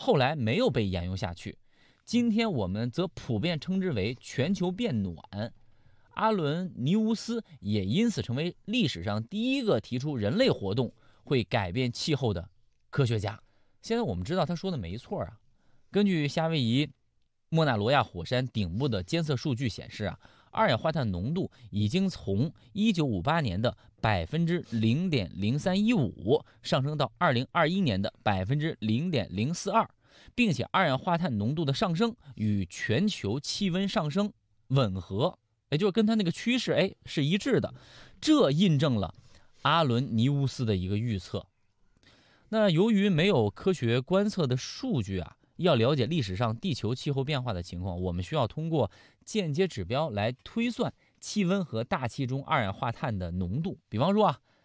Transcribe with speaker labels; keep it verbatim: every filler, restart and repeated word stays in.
Speaker 1: 后来没有被沿用下去。今天我们则普遍称之为全球变暖。阿伦尼乌斯也因此成为历史上第一个提出人类活动会改变气候的科学家。现在我们知道他说的没错啊。根据夏威夷莫纳罗亚火山顶部的监测数据显示啊，二氧化碳浓度已经从一九五八年的百分之零点零三一五上升到二零二一年的百分之零点零四二，并且二氧化碳浓度的上升与全球气温上升吻合，也就是跟它那个趋势哎是一致的。这印证了阿伦尼乌斯的一个预测。那由于没有科学观测的数据啊，要了解历史上地球气候变化的情况，我们需要通过间接指标来推算气温和大气中二氧化碳的浓度。比方说啊，